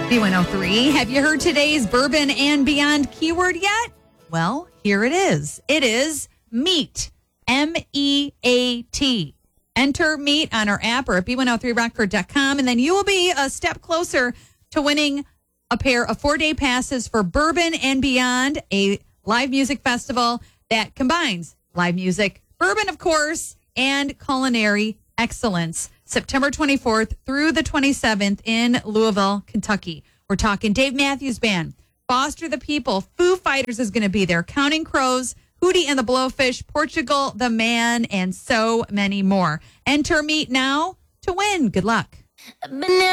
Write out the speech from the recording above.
B103. Have you heard today's Bourbon and Beyond keyword yet? Well, here it is. It is meat. MEAT. Enter meat on our app or at b103rockford.com, and then you will be a step closer to winning a pair of 4-day passes for Bourbon and Beyond, a live music festival that combines live music, bourbon, of course, and culinary excellence. September 24th through the 27th in Louisville, Kentucky. We're talking Dave Matthews Band, Foster the People, Foo Fighters is going to be there, Counting Crows, Hootie and the Blowfish, Portugal the Man, and so many more. Enter meet now to win. Good luck.